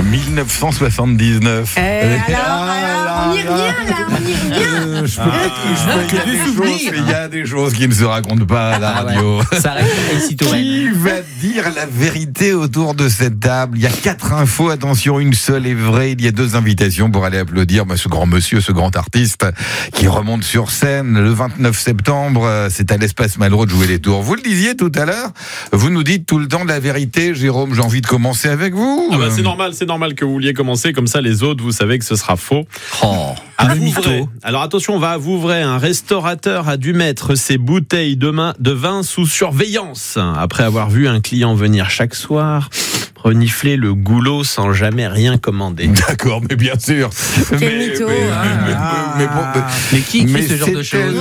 1979. Alors, on y revient là, Je peux que des choses, mais il y a des choses qui ne se racontent pas à la radio. Ouais. Ça reste ici tout. Qui va dire la vérité autour de cette table? Il y a 4 infos, attention, une seule est vraie. Il y a 2 invitations pour aller applaudir ce grand monsieur, ce grand artiste qui remonte sur scène le 29 septembre. C'est à l'Espace Malraux de jouer les tours. Vous le disiez tout à l'heure, vous nous dites tout le temps la vérité. Jérôme, j'ai envie de commencer avec vous. C'est normal que vous vouliez commencer comme ça. Les autres, vous savez que ce sera faux. À Vouvray. Alors attention, on va à Vouvray. Un restaurateur a dû mettre ses bouteilles de vin sous surveillance après avoir vu un client venir chaque soir renifler le goulot sans jamais rien commander. D'accord, mais bien sûr. Quel mytho. Mais qui ce genre de choses?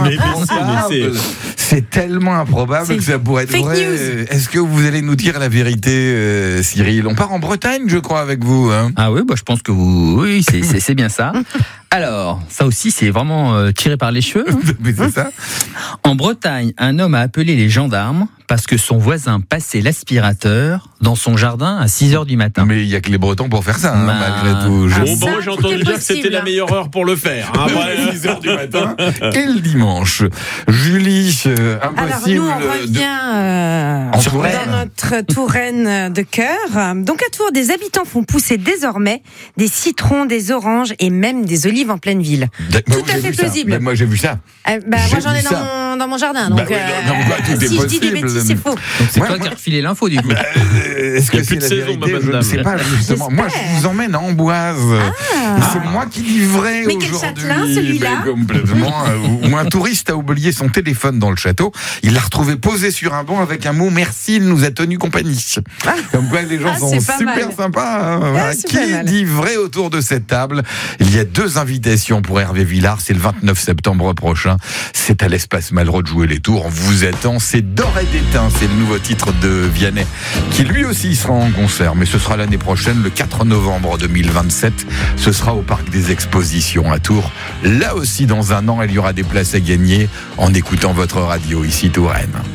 C'est tellement improbable que ça pourrait être fake vrai. news. Est-ce que vous allez nous dire la vérité, Cyril? On part en Bretagne, je crois, avec vous. Hein. Ah oui, je pense que oui, c'est bien ça. Alors, ça aussi, c'est vraiment tiré par les cheveux. Mais c'est ça. En Bretagne, un homme a appelé les gendarmes parce que son voisin passait l'aspirateur dans son jardin à 6h du matin. Mais il n'y a que les Bretons pour faire ça, malgré tout. Moi, j'ai entendu dire que c'était la meilleure heure pour le faire. Après 6h du matin. Quel dimanche. Julie, impossible. Alors, nous, on revient En Touraine. dans notre Touraine de cœur. Donc, à Tours, des habitants font pousser désormais des citrons, des oranges et même des olives en pleine ville. Tout à fait plausible. Mais moi, j'ai vu ça. Moi, j'en ai dans mon jardin. Donc, tout est si je dis des possible. bêtises, c'est faux. Donc c'est toi qui as refilé l'info du coup. Est-ce Il y a que plus c'est de la saison, vérité? ma Je ne madame. sais pas, justement. Moi, je vous emmène à Amboise. C'est moi qui livrais Mais quel aujourd'hui. châtelain, celui-là? Mais complètement. Où un touriste a oublié son téléphone dans le château. Il l'a retrouvé posé sur un banc avec un mot « Merci, il nous a tenu compagnie ». Comme quoi, les gens sont c'est pas super mal. sympas. Hein. Voilà. c'est Qui pas mal. dit vrai autour de cette table? Il y a 2 invitations pour Hervé Villard. C'est le 29 septembre prochain. C'est à l'Espace Malraux de jouer les tours. On vous attend. C'est D'or et d'éteint. C'est le nouveau titre de Vianney, qui lui aussi sera en concert. Mais ce sera l'année prochaine, le 4 novembre 2027. Ce sera au Parc des Expositions à Tours. Là aussi, dans un an, il y aura des places à gagner en écoutant votre radio ici, Touraine.